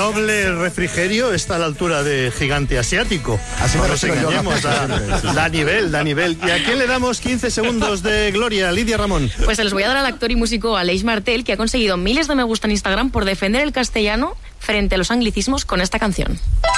noble refrigerio está a la altura de gigante asiático. Así no me nos refiero yo. engañemos, da nivel. ¿Y a quién le damos 15 segundos de gloria, Lidia Ramón? Pues se los voy a dar al actor y músico Aleix Martel, que ha conseguido miles de me gusta en Instagram por defender el castellano frente a los anglicismos con esta canción.